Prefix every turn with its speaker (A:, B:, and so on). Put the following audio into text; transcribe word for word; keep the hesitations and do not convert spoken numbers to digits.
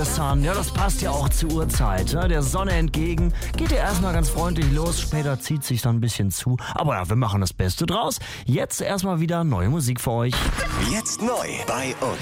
A: Sun, ja, das passt ja auch zur Uhrzeit, ne? Der Sonne entgegen. Geht ja erstmal ganz freundlich los, später zieht sich dann ein bisschen zu. Aber ja, wir machen das Beste draus. Jetzt erstmal wieder neue Musik für euch.
B: Jetzt neu bei uns.